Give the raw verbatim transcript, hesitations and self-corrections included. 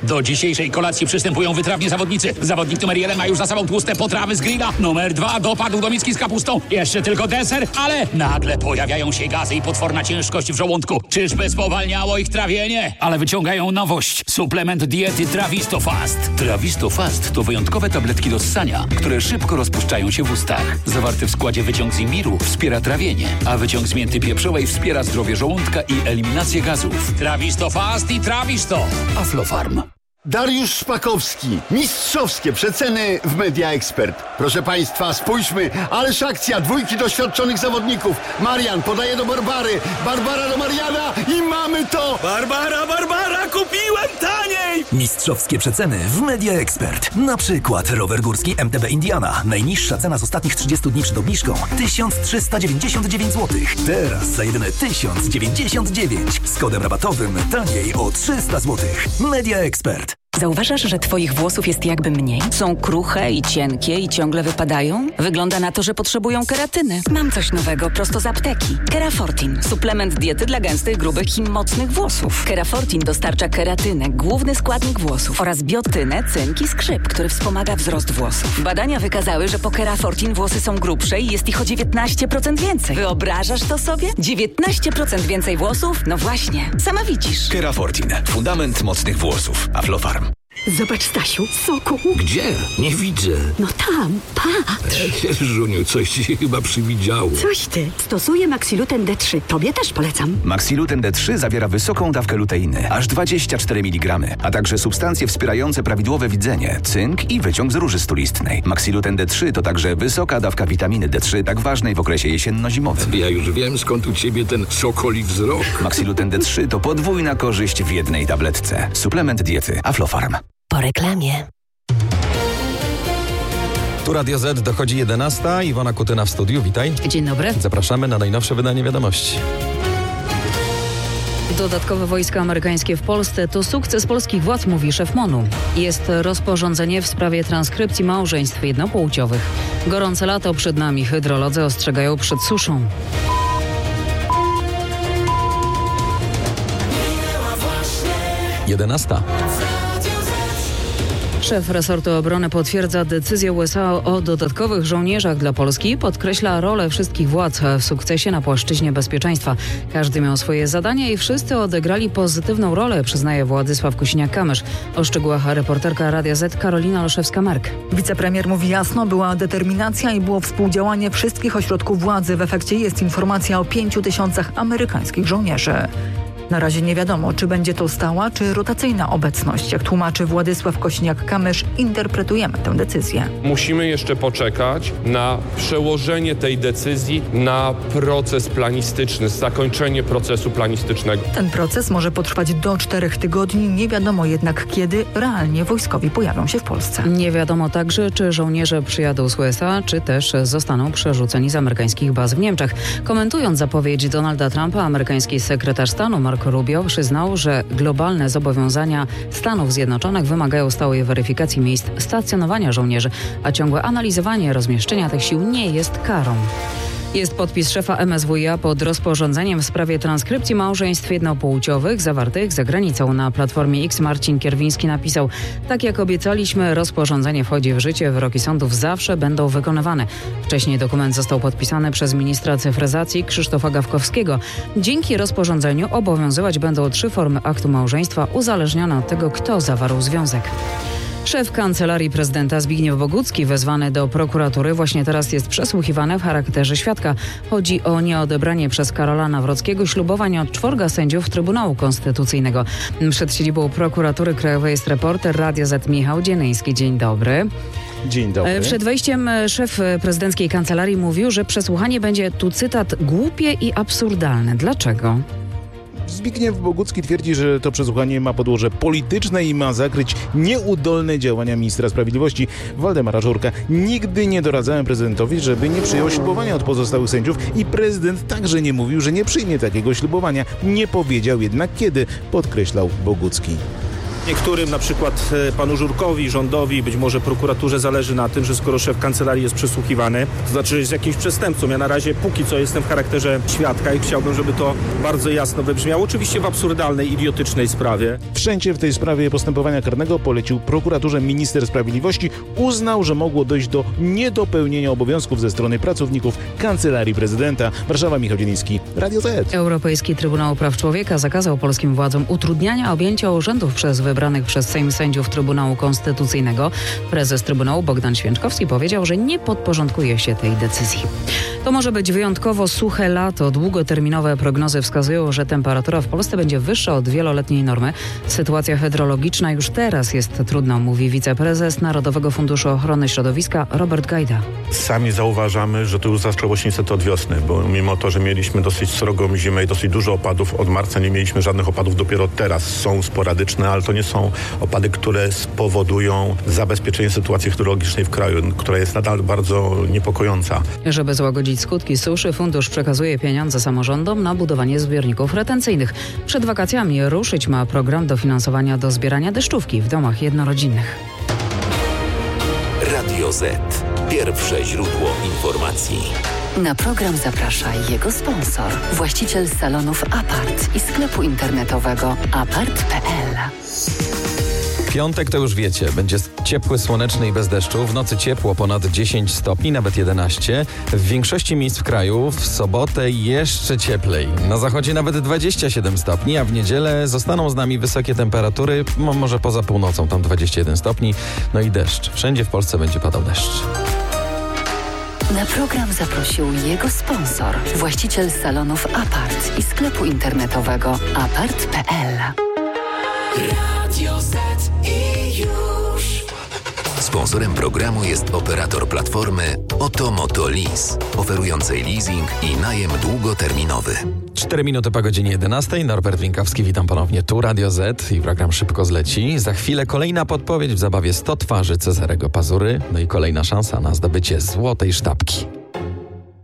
Do dzisiejszej kolacji przystępują wytrawnie zawodnicy. Zawodnik numer jeden ma już za sobą tłuste potrawy z grilla. Numer dwa dopadł do miski z kapustą. Jeszcze tylko deser, ale nagle pojawiają się gazy i potworna ciężkość w żołądku. Czyżby spowalniało ich trawienie? Ale wyciągają nowość. Suplement diety Trawisto Fast. Trawisto Fast to wyjątkowe tabletki do ssania, które szybko rozpuszczają się w ustach. Zawarty w składzie wyciąg z imbiru wspiera trawienie, a wyciąg z mięty pieprzowej wspiera zdrowie żołądka i eliminację gazów. Trawisto Fast i Trawisto. Aflofarm. Dariusz Szpakowski. Mistrzowskie przeceny w Media Expert. Proszę Państwa, spójrzmy, ależ akcja dwójki doświadczonych zawodników. Marian podaje do Barbary, Barbara do Mariana i mamy to! Barbara, Barbara, kupiłem taniej! Mistrzowskie przeceny w Media Expert. Na przykład rower górski M T B Indiana. Najniższa cena z ostatnich trzydziestu dni przed obniżką tysiąc trzysta dziewięćdziesiąt dziewięć złotych. Teraz za jedyne tysiąc dziewięćdziesiąt dziewięć. Z kodem rabatowym taniej o trzysta złotych. Media Expert. Zauważasz, że twoich włosów jest jakby mniej? Są kruche i cienkie i ciągle wypadają? Wygląda na to, że potrzebują keratyny. Mam coś nowego prosto z apteki. Kerafortin. Suplement diety dla gęstych, grubych i mocnych włosów. Kerafortin dostarcza keratynę, główny składnik włosów, oraz biotynę, cynk i skrzyp, który wspomaga wzrost włosów. Badania wykazały, że po Kerafortin włosy są grubsze i jest ich o dziewiętnaście procent więcej. Wyobrażasz to sobie? dziewiętnaście procent więcej włosów? No właśnie, sama widzisz. Kerafortin. Fundament mocnych włosów. Aflofarm. Zobacz, Stasiu, soku. Gdzie? Nie widzę. No tam, patrz. Żuniu, coś ci się chyba przywidziało. Coś ty. Stosuję Maxiluten D trzy. Tobie też polecam. Maxiluten D trzy zawiera wysoką dawkę luteiny, aż dwadzieścia cztery miligramy, a także substancje wspierające prawidłowe widzenie, cynk i wyciąg z róży stulistnej. Maxiluten D trzy to także wysoka dawka witaminy D trzy, tak ważnej w okresie jesienno-zimowym. Ja już wiem, skąd u ciebie ten sokoli wzrok. Maxiluten D trzy to podwójna korzyść w jednej tabletce. Suplement diety Aflofarm. Po reklamie. Tu Radio Z, dochodzi jedenasta. Iwona Kutyna w studiu, witaj. Dzień dobry. Zapraszamy na najnowsze wydanie wiadomości. Dodatkowe wojska amerykańskie w Polsce to sukces polskich władz, mówi szef MONU. Jest rozporządzenie w sprawie transkrypcji małżeństw jednopłciowych. Gorące lato przed nami, hydrolodzy ostrzegają przed suszą. jedenasta. Szef resortu obrony potwierdza decyzję U S A o dodatkowych żołnierzach dla Polski. Podkreśla rolę wszystkich władz w sukcesie na płaszczyźnie bezpieczeństwa. Każdy miał swoje zadania i wszyscy odegrali pozytywną rolę, przyznaje Władysław Kosiniak-Kamysz. O szczegółach reporterka Radia Z Karolina Olszewska-Mark. Wicepremier mówi jasno, była determinacja i było współdziałanie wszystkich ośrodków władzy. W efekcie jest informacja o pięciu tysiącach amerykańskich żołnierzy. Na razie nie wiadomo, czy będzie to stała, czy rotacyjna obecność. Jak tłumaczy Władysław Kosiniak-Kamysz, interpretujemy tę decyzję. Musimy jeszcze poczekać na przełożenie tej decyzji na proces planistyczny, zakończenie procesu planistycznego. Ten proces może potrwać do czterech tygodni. Nie wiadomo jednak, kiedy realnie wojskowi pojawią się w Polsce. Nie wiadomo także, czy żołnierze przyjadą z U S A, czy też zostaną przerzuceni z amerykańskich baz w Niemczech. Komentując zapowiedź Donalda Trumpa, amerykański sekretarz stanu Marco Rubio przyznał, że globalne zobowiązania Stanów Zjednoczonych wymagają stałej weryfikacji miejsc stacjonowania żołnierzy, a ciągłe analizowanie rozmieszczenia tych sił nie jest karą. Jest podpis szefa M S W iA pod rozporządzeniem w sprawie transkrypcji małżeństw jednopłciowych zawartych za granicą. Na Platformie X Marcin Kierwiński napisał: tak jak obiecaliśmy, rozporządzenie wchodzi w życie, wyroki sądów zawsze będą wykonywane. Wcześniej dokument został podpisany przez ministra cyfryzacji Krzysztofa Gawkowskiego. Dzięki rozporządzeniu obowiązywać będą trzy formy aktu małżeństwa uzależnione od tego, kto zawarł związek. Szef Kancelarii Prezydenta Zbigniew Bogucki, wezwany do prokuratury, właśnie teraz jest przesłuchiwany w charakterze świadka. Chodzi o nieodebranie przez Karola Nawrockiego ślubowań od czworga sędziów Trybunału Konstytucyjnego. Przed siedzibą Prokuratury Krajowej jest reporter Radia Z Michał Dzienyński. Dzień dobry. Dzień dobry. Przed wejściem szef prezydenckiej kancelarii mówił, że przesłuchanie będzie, tu cytat, głupie i absurdalne. Dlaczego? Zbigniew Bogucki twierdzi, że to przesłuchanie ma podłoże polityczne i ma zakryć nieudolne działania ministra sprawiedliwości Waldemara Żurka. Nigdy nie doradzałem prezydentowi, żeby nie przyjął ślubowania od pozostałych sędziów i prezydent także nie mówił, że nie przyjmie takiego ślubowania. Nie powiedział jednak kiedy, podkreślał Bogucki. Niektórym, na przykład panu Żurkowi, rządowi, być może prokuraturze zależy na tym, że skoro szef kancelarii jest przesłuchiwany, to znaczy, że jest jakimś przestępcą. Ja na razie póki co jestem w charakterze świadka i chciałbym, żeby to bardzo jasno wybrzmiało. Oczywiście w absurdalnej, idiotycznej sprawie. Wszczęcie w tej sprawie postępowania karnego polecił prokuraturze minister sprawiedliwości. Uznał, że mogło dojść do niedopełnienia obowiązków ze strony pracowników Kancelarii Prezydenta. Warszawa, Michał Dzieliński, Radio Z. Europejski Trybunał Praw Człowieka zakazał polskim władzom utrudniania objęcia urzędów przez wybranych przez Sejm sędziów Trybunału Konstytucyjnego. Prezes Trybunału Bogdan Święczkowski powiedział, że nie podporządkuje się tej decyzji. To może być wyjątkowo suche lato. Długoterminowe prognozy wskazują, że temperatura w Polsce będzie wyższa od wieloletniej normy. Sytuacja hydrologiczna już teraz jest trudna, mówi wiceprezes Narodowego Funduszu Ochrony Środowiska Robert Gajda. Sami zauważamy, że to już zaczęło się niestety od wiosny, bo mimo to, że mieliśmy dosyć srogą zimę i dosyć dużo opadów, od marca nie mieliśmy żadnych opadów, dopiero teraz są sporadyczne, ale to nie są opady, które spowodują zabezpieczenie sytuacji hydrologicznej w kraju, która jest nadal bardzo niepokojąca. Żeby złagodzić skutki suszy, fundusz przekazuje pieniądze samorządom na budowanie zbiorników retencyjnych. Przed wakacjami ruszyć ma program dofinansowania do zbierania deszczówki w domach jednorodzinnych. Radio Z. Pierwsze źródło informacji. Na program zaprasza jego sponsor, właściciel salonów Apart i sklepu internetowego apart kropka p l. Piątek to już wiecie, będzie ciepły, słoneczny i bez deszczu. W nocy ciepło, ponad dziesięć stopni, nawet jedenaście. W większości miejsc w kraju w sobotę jeszcze cieplej. Na zachodzie nawet dwadzieścia siedem stopni, a w niedzielę zostaną z nami wysokie temperatury, mo- może poza północą, tam dwadzieścia jeden stopni. No i deszcz. Wszędzie w Polsce będzie padał deszcz. Na program zaprosił jego sponsor, właściciel salonów Apart i sklepu internetowego apart kropka p l. Radio Z i już. Sponsorem programu jest operator platformy Oto Moto Lease, oferującej leasing i najem długoterminowy. Cztery minuty po godzinie jedenastej. Norbert Winkowski, witam ponownie tu, Radio Z i program szybko zleci. Za chwilę kolejna podpowiedź w zabawie sto twarzy Cezarego Pazury, no i kolejna szansa na zdobycie złotej sztabki.